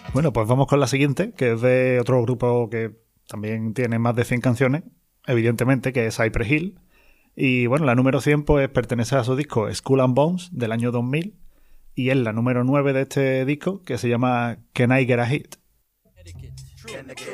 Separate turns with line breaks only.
Bueno, pues vamos con la siguiente, que es de otro grupo que también tiene más de 100 canciones, evidentemente, que es Cypress Hill. Y bueno, la número 100 pues pertenece a su disco Skull and Bones del año 2000 y es la número 9 de este disco, que se llama Can I Get a Hit.